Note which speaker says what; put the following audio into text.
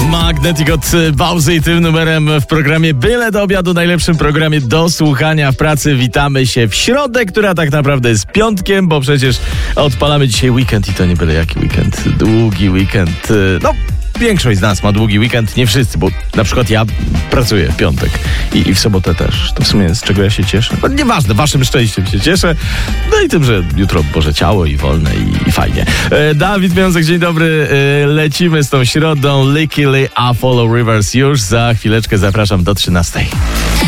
Speaker 1: Magnetic od Bauzy i tym numerem w programie Byle do obiadu, najlepszym programie do słuchania w pracy. Witamy się w środę, która tak naprawdę jest piątkiem, bo przecież odpalamy dzisiaj weekend i to nie byle jaki weekend. Długi weekend. No, większość z nas ma długi weekend, nie wszyscy, bo na przykład ja pracuję w piątek i w sobotę też. To w sumie z czego ja się cieszę. No, nieważne, waszym szczęściem się cieszę. No i tym, że jutro Boże Ciało i wolne i fajnie. Dawid Wiązek, dzień dobry. Lecimy z tą środą. Licky Lee, A Follow Rivers już za chwileczkę. Zapraszam do 13.